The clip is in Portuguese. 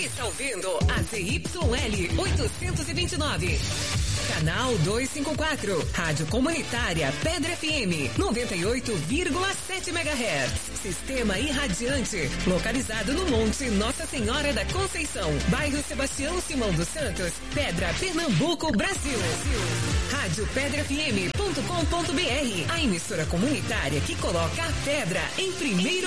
Está ouvindo a ZYL 829. Canal 254. Rádio Comunitária Pedra FM 98,7 MHz. Sistema irradiante. Localizado no Monte Nossa Senhora da Conceição. Bairro Sebastião Simão dos Santos. Pedra, Pernambuco, Brasil. RádioPedraFM.com.br. A emissora comunitária que coloca a pedra em primeiro